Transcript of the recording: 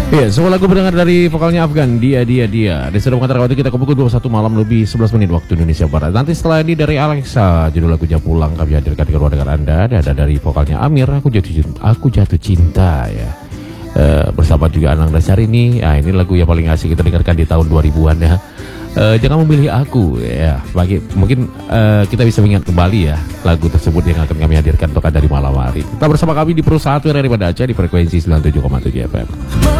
Iya, semua lagu berdengar dari vokalnya Afgan, dia. Dan sudah mengatakan waktu kita ke pukul 21 malam lebih 11 menit waktu Indonesia Barat. Nanti setelah ini dari Alexa, judul lagu Jam Pulang kami hadirkan ke ruang dengar Anda. Dan ada dari vokalnya Amir, aku jatuh cinta ya. Bersama juga Anang Dasyari ini. Nah, ini lagu yang paling asik kita dengarkan di tahun 2000-an ya. Jangan memilih aku ya. Mungkin kita bisa mengingat kembali ya lagu tersebut yang akan kami hadirkan untuk Anda di malam hari. Kita bersama kami di Pro 1 dari Aceh di frekuensi 97,7 FM.